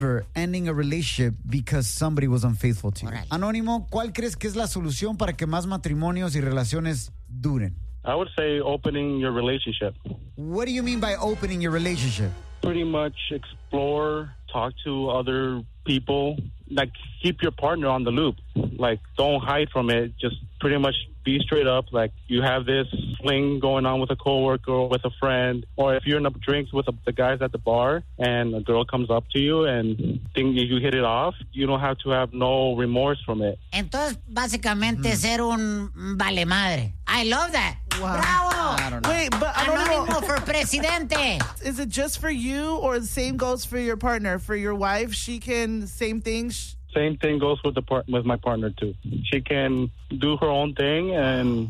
for ending a relationship because somebody was unfaithful to you. Órale. Anónimo, ¿cuál crees que es la solución para que más matrimonios y relaciones duren? I would say opening your relationship. What do you mean by opening your relationship? Pretty much explore, talk to other people. Like, keep your partner on the loop. Like, don't hide from it. Just pretty much be straight up. Like, you have this fling going on with a coworker or with a friend, or if you're in the drinks with the guys at the bar and a girl comes up to you and think you hit it off, you don't have to have no remorse from it. Entonces, básicamente, ser un vale madre. I love that. Wow. Bravo. I don't know. Wait, but Anónimo for presidente. is it just for you, or the same goes for your partner? For your wife, she can, same thing? Same thing goes with my partner too. She can do her own thing, and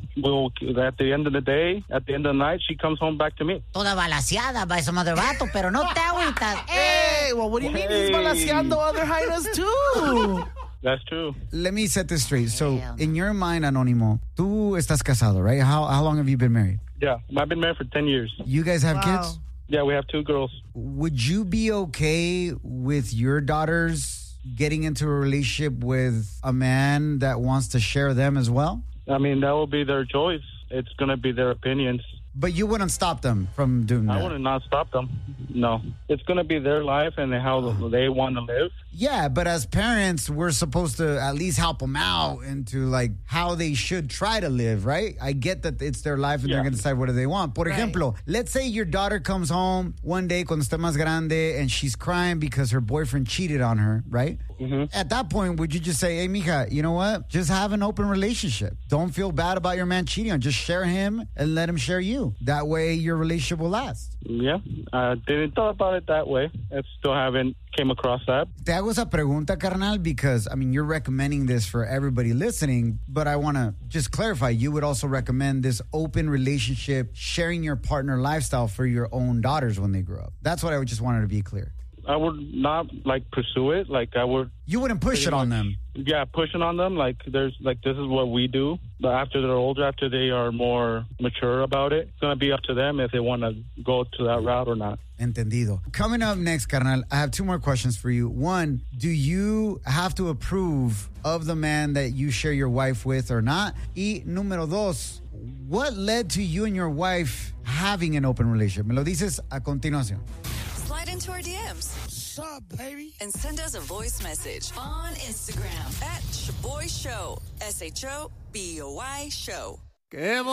at the end of the day, at the end of the night, she comes home back to me. Toda balaseada by some other vato, pero no te agüitas. Hey, well, what do you mean he's balaseando other hyenas too? That's true. Let me set this straight. So, Hell no. in your mind, Anónimo, tú estás casado, right? How long have you been married? Yeah, I've been married for 10 years. You guys have Wow. kids? Yeah, we have 2 girls. Would you be okay with your daughters getting into a relationship with a man that wants to share them as well? I mean, that will be their choice. It's going to be their opinions. But you wouldn't stop them from doing that. I would not stop them. No. It's going to be their life and how they want to live. Yeah, but as parents, we're supposed to at least help them out into like how they should try to live, right? I get that it's their life and they're Yeah. going to decide what do they want. Por ejemplo, let's say your daughter comes home one day cuando esté más grande and she's crying because her boyfriend cheated on her, right? Mm-hmm. At that point, would you just say, hey, mija, you know what? Just have an open relationship. Don't feel bad about your man cheating on. Just share him and let him share you. That way your relationship will last. Yeah. I didn't thought about it that way. I still haven't came across that. Te hago esa pregunta, carnal, because, I mean, you're recommending this for everybody listening, but I want to just clarify, you would also recommend this open relationship, sharing your partner lifestyle for your own daughters when they grow up. That's what I just wanted to be clear. I would not, pursue it. I would... You wouldn't push it on them. Yeah, pushing on them. This is what we do. But after they're older, after they are more mature about it, it's going to be up to them if they want to go to that route or not. Entendido. Coming up next, carnal, I have 2 more questions for you. One, do you have to approve of the man that you share your wife with or not? Y número 2, what led to you and your wife having an open relationship? Me lo dices a continuación. Slide into our DMs. What's up, baby? And send us a voice message on Instagram at Shoboy Show. SHOBOY Show.